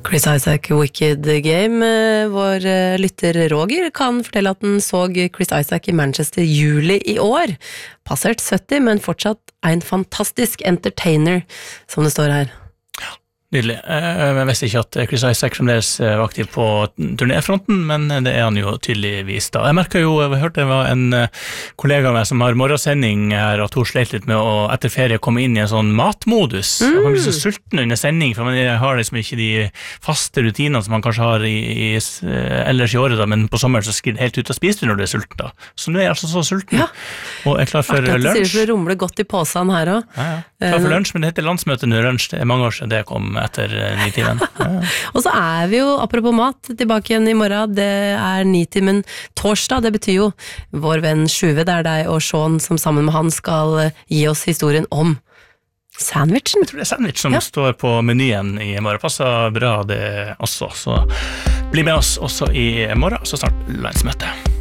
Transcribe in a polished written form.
Chris Isaak Wicked Game. Vår lytter Roger kan fortelle at den så Chris Isaak i Manchester juli i år. Passert 70, men fortsatt en fantastisk entertainer, som det står her. Nydelig. Jeg visste ikke at Chris Isaak fremdeles var aktiv på turnéfronten, men det han jo tydeligvis da. Jeg merket jo, jeg hørte det var en kollega av meg som har morgensending her, at hun sleit litt med å etter ferie komme inn i en sånn matmodus. Man blir så sulten under sending, for man har liksom ikke de faste rutinene som man kanskje har ellers i året da, men på sommeren så sklir det helt ut og spiser når du sulten da. Så nå jeg altså så sulten, og jeg klar for lunsj. Artig at du sier det rumler godt i påsen her også. Klar for lunsj, men det heter landsmøte nå lunsj. Det mange år siden det kom etter 9-timen. Og så vi jo, apropos mat, tilbake igjen i morgen. Det 9-timen torsdag. Det betyr jo vår venn Sjuve, det deg og Sean som sammen med han skal gi oss historien om sandwichen. Jeg tror det sandwich som står på menyen i morgen. Passer bra det også. Så bli med oss også i morgen, så snart landsmøte.